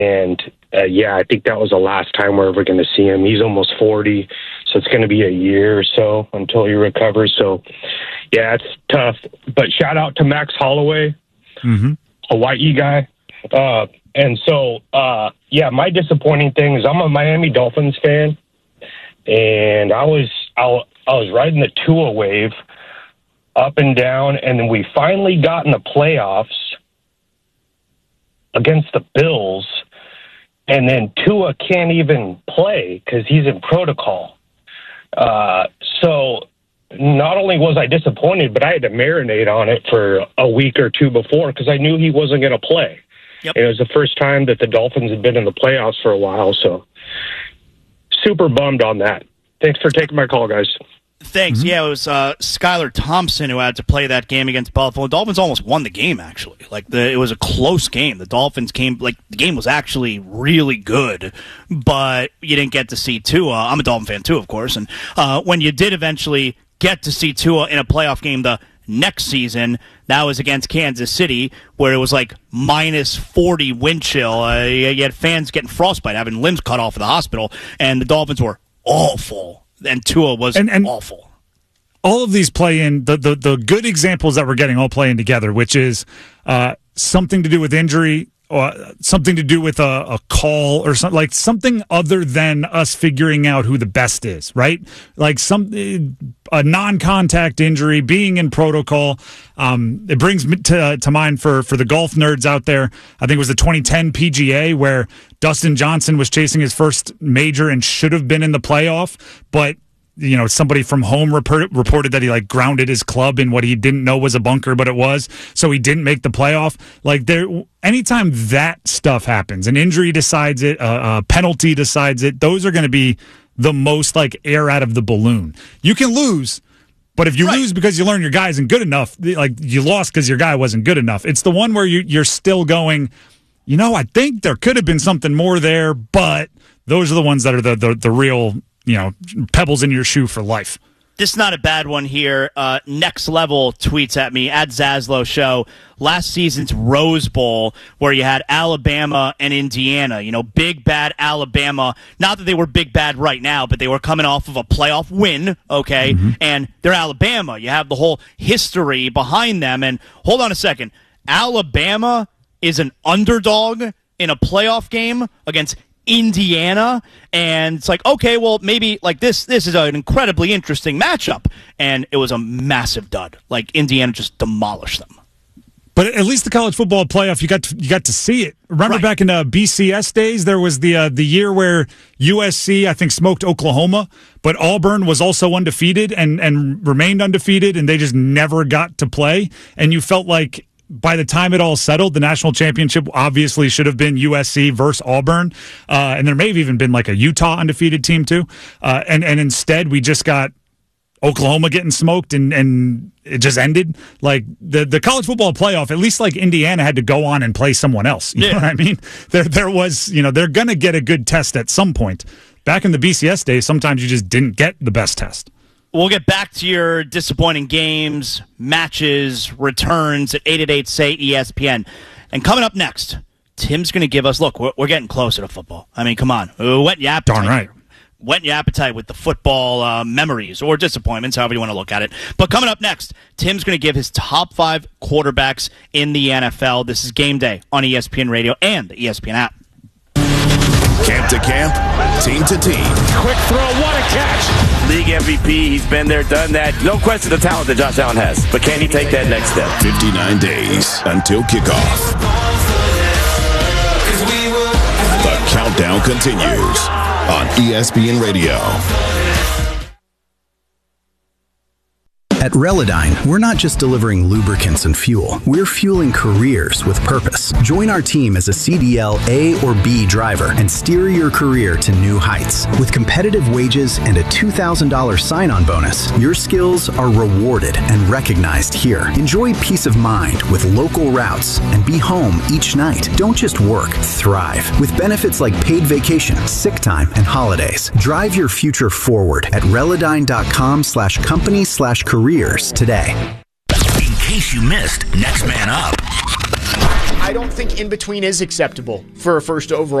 And I think that was the last time we're ever going to see him. He's almost 40, so it's going to be a year or so until he recovers. So, yeah, it's tough. But shout out to Max Holloway, Hawaii guy. And so, my disappointing thing is I'm a Miami Dolphins fan, and I was riding the Tua wave up and down, and then we finally got in the playoffs against the Bills, and then Tua can't even play because he's in protocol. So not only was I disappointed, but I had to marinate on it for a week or two before because I knew he wasn't going to play. Yep. And it was the first time that the Dolphins had been in the playoffs for a while, so super bummed on that. Thanks for taking my call, guys. Thanks. Yeah, it was Skylar Thompson who had to play that game against Buffalo. The Dolphins almost won the game, actually. It was a close game. The Dolphins the game was actually really good, but you didn't get to see Tua. I'm a Dolphin fan, too, of course. And when you did eventually get to see Tua in a playoff game the next season, that was against Kansas City, where it was minus 40 wind chill. You had fans getting frostbite, having limbs cut off in the hospital, and the Dolphins were awful. And Tua was awful. All of these play in, the good examples that we're getting all playing together, which is something to do with injury, or something to do with a call, or something, something other than us figuring out who the best is, right? A non-contact injury, being in protocol. It brings me to mind for the golf nerds out there. I think it was the 2010 PGA where Dustin Johnson was chasing his first major and should have been in the playoff, but somebody from home reported that he grounded his club in what he didn't know was a bunker, but it was, so he didn't make the playoff. Anytime that stuff happens, an injury decides it, a penalty decides it, those are going to be the most air out of the balloon. You can lose, but if you lose because you learn your guy isn't good enough, you lost because your guy wasn't good enough. It's the one where you're still going, I think there could have been something more there, but those are the ones that are the real, pebbles in your shoe for life. This is not a bad one here. Next Level tweets at me, at Zaslow Show. Last season's Rose Bowl, where you had Alabama and Indiana. Big bad Alabama. Not that they were big bad right now, but they were coming off of a playoff win, okay? Mm-hmm. And they're Alabama. You have the whole history behind them. And hold on a second. Alabama is an underdog in a playoff game against Indiana, and it's okay, well, maybe this is an incredibly interesting matchup, and it was a massive dud. Indiana just demolished them. But at least the college football playoff, you got to see it. Remember back in BCS days, there was the year where USC, I think, smoked Oklahoma, but Auburn was also undefeated and remained undefeated, and they just never got to play, and you felt like by the time it all settled, the national championship obviously should have been USC versus Auburn. And there may have even been a Utah undefeated team too. And instead we just got Oklahoma getting smoked and it just ended. The college football playoff, at least Indiana had to go on and play someone else. You know what I mean? There was, they're going to get a good test at some point. Back in the BCS days, sometimes you just didn't get the best test. We'll get back to your disappointing games, matches, returns at 888-SAY-ESPN. And coming up next, Tim's going to give us, look, we're getting closer to football. I mean, come on. Whet your appetite. Darn right. Whet your appetite with the football memories or disappointments, however you want to look at it. But coming up next, Tim's going to give his top 5 quarterbacks in the NFL. This is Game Day on ESPN Radio and the ESPN app. Camp to camp, team to team. Quick throw, what a catch. League MVP, he's been there, done that. No question the talent that Josh Allen has. But can he take that next step? 59 days until kickoff. The countdown continues on ESPN Radio. At Relodyne, we're not just delivering lubricants and fuel. We're fueling careers with purpose. Join our team as a CDL A or B driver and steer your career to new heights. With competitive wages and a $2,000 sign-on bonus, your skills are rewarded and recognized here. Enjoy peace of mind with local routes and be home each night. Don't just work, thrive. With benefits like paid vacation, sick time, and holidays. Drive your future forward at Relodyne.com/company/careers today. In case you missed Next Man Up. I don't think in between is acceptable for a first overall.